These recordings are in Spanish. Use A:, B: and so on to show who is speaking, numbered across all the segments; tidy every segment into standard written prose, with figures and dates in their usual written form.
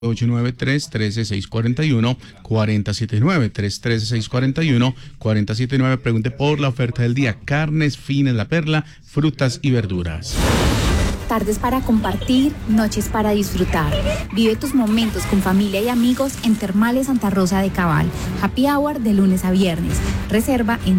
A: 893-13641, 4079, 313-641-4079. Pregunte por la oferta del día: carnes finas La Perla, frutas y verduras.
B: Tardes para compartir, noches para disfrutar. Vive tus momentos con familia y amigos en Termales Santa Rosa de Cabal. Happy Hour de lunes a viernes. Reserva en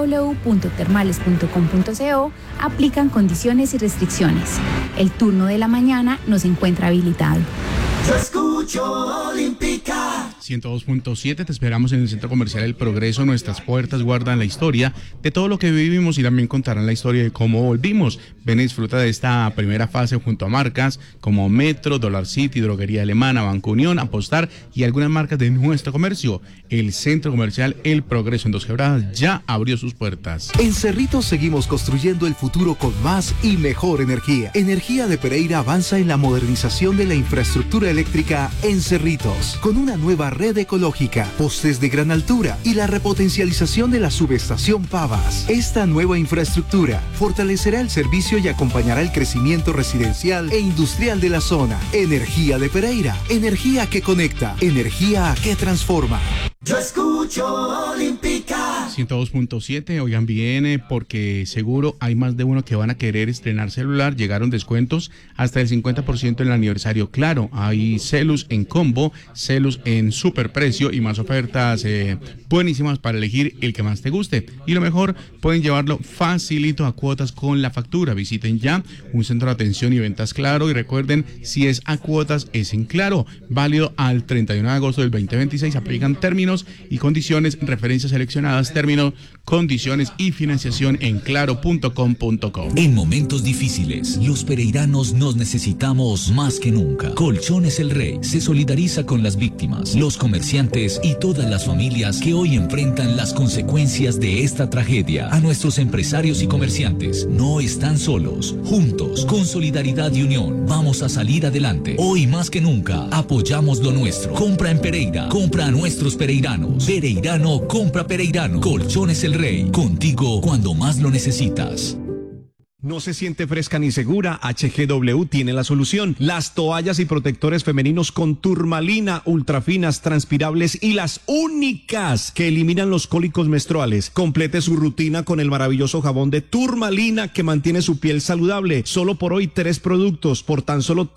B: www.termales.com.co. Aplican condiciones y restricciones. El turno de la mañana no se encuentra habilitado.
C: Yo escucho Olímpica
A: 102.7, te esperamos en el Centro Comercial El Progreso. Nuestras puertas guardan la historia de todo lo que vivimos y también contarán la historia de cómo volvimos. Ven y disfruta de esta primera fase junto a marcas como Metro, Dollar City, Droguería Alemana, Banco Unión, Apostar y algunas marcas de nuestro comercio. El Centro Comercial El Progreso en Dos Quebradas ya abrió sus puertas.
D: En Cerritos seguimos construyendo el futuro con más y mejor energía. Energía de Pereira avanza en la modernización de la infraestructura eléctrica en Cerritos, con una nueva red ecológica, postes de gran altura y la repotencialización de la subestación Pavas. Esta nueva infraestructura fortalecerá el servicio y acompañará el crecimiento residencial e industrial de la zona. Energía de Pereira, energía que conecta, energía que transforma.
C: Yo escucho Olímpica
A: 102.7, oigan bien, porque seguro hay más de uno que van a querer estrenar celular. Llegaron descuentos hasta el 50% en el aniversario Claro. Hay Celus en combo, Celus en superprecio y más ofertas buenísimas para elegir el que más te guste. Y lo mejor, pueden llevarlo facilito a cuotas con la factura. Visiten ya un centro de atención y ventas Claro y recuerden, si es a cuotas es en Claro. Válido al 31 de agosto del 2026. Aplican términos y condiciones, referencias seleccionadas, términos, condiciones y financiación en claro.com.co.
E: En momentos difíciles, los pereiranos nos necesitamos más que nunca. Colchones El Rey se solidariza con las víctimas, los comerciantes y todas las familias que hoy enfrentan las consecuencias de esta tragedia. A nuestros empresarios y comerciantes, no están solos. Juntos, con solidaridad y unión, vamos a salir adelante. Hoy más que nunca, apoyamos lo nuestro. Compra en Pereira, compra a nuestros pereiranos. Pereirano compra Pereirano. Colchones El Rey, contigo cuando más lo necesitas.
F: ¿No se siente fresca ni segura? HGW tiene la solución. Las toallas y protectores femeninos con turmalina, ultrafinas, transpirables y las únicas que eliminan los cólicos menstruales. Complete su rutina con el maravilloso jabón de turmalina que mantiene su piel saludable. Solo por hoy 3 productos por tan solo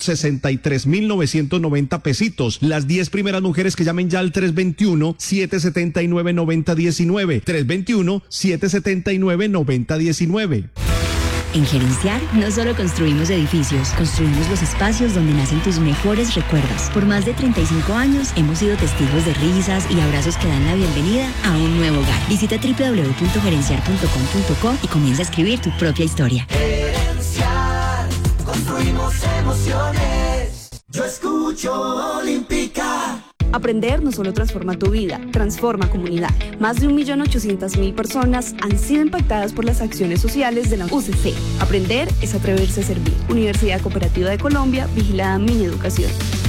F: 63,990 pesitos. Las 10 primeras mujeres que llamen ya al 321-779-9019. 321-779-9019.
G: En Gerenciar no solo construimos edificios, construimos los espacios donde nacen tus mejores recuerdos. Por más de 35 años hemos sido testigos de risas y abrazos que dan la bienvenida a un nuevo hogar. Visita www.gerenciar.com.co y comienza a escribir tu propia historia.
C: Gerenciar, construimos emociones. Yo escucho Olímpica.
H: Aprender no solo transforma tu vida, transforma comunidad. Más de 1.800.000 personas han sido impactadas por las acciones sociales de la UCC. Aprender es atreverse a servir. Universidad Cooperativa de Colombia, vigilada Mineducación.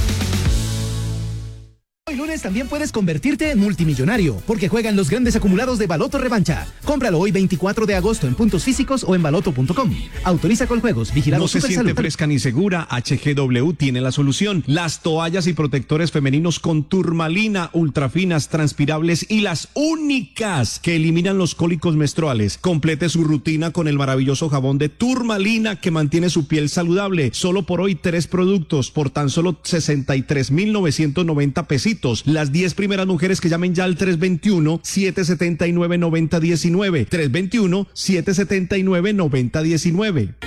I: Hoy lunes también puedes convertirte en multimillonario, porque juegan los grandes acumulados de Baloto Revancha. Cómpralo hoy 24 de agosto en puntos físicos o en baloto.com. Autoriza con juegos, vigilado.
F: No se siente fresca ni segura, HGW tiene la solución. Las toallas y protectores femeninos con turmalina, ultrafinas, transpirables y las únicas que eliminan los cólicos menstruales. Complete su rutina con el maravilloso jabón de turmalina que mantiene su piel saludable. Solo por hoy 3 productos por tan solo 63,990 pesitos. Las 10 primeras mujeres que llamen ya al 321-779-9019. 321-779-9019.